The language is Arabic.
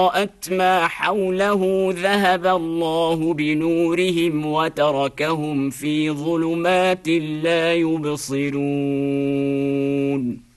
رأت ما حوله ذهب الله بنورهم وتركهم في ظلمات لا يبصرون.